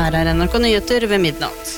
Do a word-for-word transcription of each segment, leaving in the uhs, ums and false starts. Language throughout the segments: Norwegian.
Her er N R K Nyheter ved midnatt.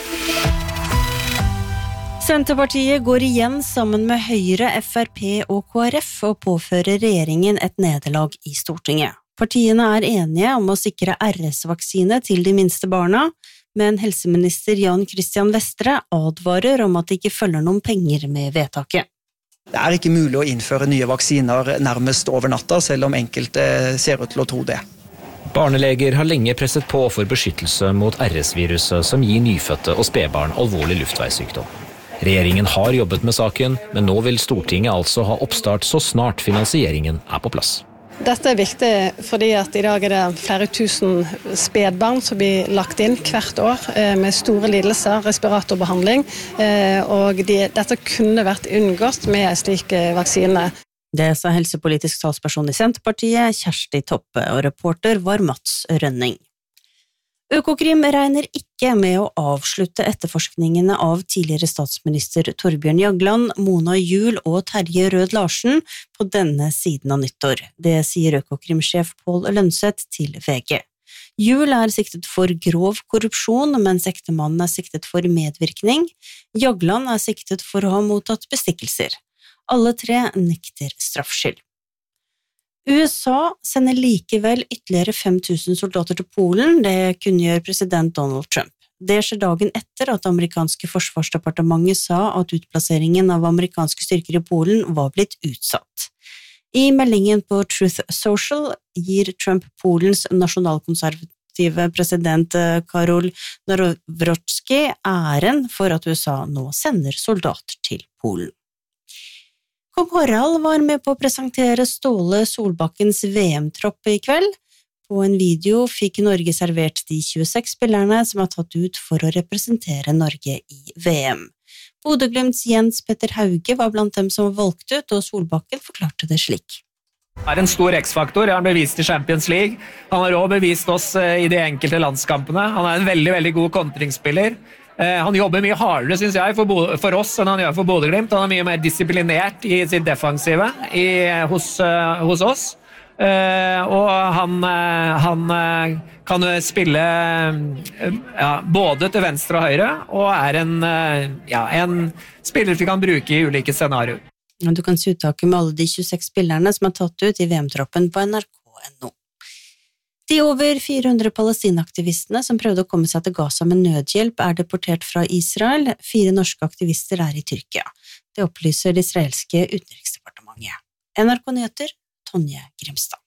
Senterpartiet går igjen sammen med Høyre, F R P og K R F og påfører regjeringen et nederlag i Stortinget. Partiene er enige om å sikre R S-vaksine til de minste barna, men helseminister Jan Christian Vestre advarer om at det ikke følger noen penger med vedtaket. Det er ikke mulig å innføre nye vaksiner nærmest over natta, selv om enkelte ser ut til å tro det. Barneleger har lenge presset på for beskyttelse mot R S-viruset som gir nyfødte og spedbarn alvorlig luftveissykdom. Regjeringen har jobbet med saken, men nå vil Stortinget altså ha oppstart så snart finansieringen er på plass. Dette er viktig fordi at i dag er det flere tusen spedbarn som blir lagt inn hvert år med store lidelser, respiratorbehandling, og de, dette kunne vært unngått med en slik vaksine. Det sa helsepolitisk talsperson i Senterpartiet, Kjersti Toppe, og reporter var Mats Rønning. Økokrim regner ikke med å avslutte etterforskningene av tidligere statsminister Torbjørn Jagland, Mona Juul og Terje Rød Larsen på denne siden av nyttår. Det sier Økokrim-sjef Pål Lønseth til V G. Juul er siktet for grov korrupsjon, mens ektemannen er siktet for medvirkning. Jagland er siktet for å ha mottatt bestikkelser. Alle tre nekter straffskyld. U S A sender likevel ytterligere fem tusen soldater til Polen, det kunngjør president Donald Trump. Det skjer dagen etter at det amerikanske forsvarsdepartementet sa at utplasseringen av amerikanske styrker i Polen var blitt utsatt. I meldingen på Truth Social gir Trump Polens nasjonalkonservative president Karol Nawrocki æren for at U S A nå sender soldater til Polen. Kong Harald var med på å presentere Ståle Solbakkens V M-tropp i kveld. På en video fikk Norge servert de tjueseks spillerne som er tatt ut for å representere Norge i V M. Bodø/Glimts Jens Petter Hauge var blant dem som var valgt ut, og Solbakken forklarte det slik. Det er en stor X-faktor, han har bevist i Champions League. Han har også bevist oss i de enkelte landskampene. Han er en veldig, veldig god kontringsspiller. Han jobber mye hardere, synes jeg, for, for oss enn han gjør for Bodø/Glimt. Han er mye mer disiplinert i sitt defensive i, hos, hos oss. Og han, han kan spille ja, både til venstre og høyre, og er en, ja, en spiller vi kan bruke i ulike scenarioer. Du kan se uttaket med alle de tjueseks spillerne som er tatt ut i V M-troppen på N R K punktum N O. De over fire hundre palestinaktivistene som prøvde å komme seg til Gaza med nødhjelp er deportert fra Israel. Fire norske aktivister er i Tyrkia. Det opplyser det israelske utenriksdepartementet. N R K Nyheter, Tonje Grimstad.